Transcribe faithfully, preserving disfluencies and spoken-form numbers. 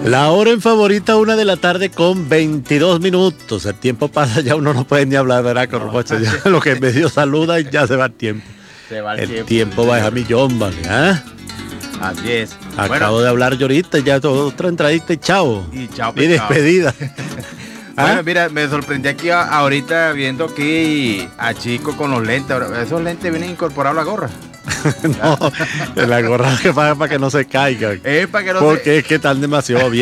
La hora en favorita, una de la tarde con veintidós minutos. El tiempo pasa, ya uno no puede ni hablar, ¿verdad? Con no. Ya lo que medio saluda y ya se va el tiempo. Se va el, el tiempo. tiempo va a millón, ¿vale? ¿Ah? Así es. Acabo bueno, de hablar yo ahorita, ya todo, otra entradita y chao. Y chao, y despedida. ¿Ah? Bueno, ¿Ah? mira, me sorprendí aquí a, ahorita viendo aquí a Chico con los lentes. Esos lentes vienen incorporados a la gorra. No, la gorra que paga para que no se caiga. Es para que no Porque se... es que están demasiado bien.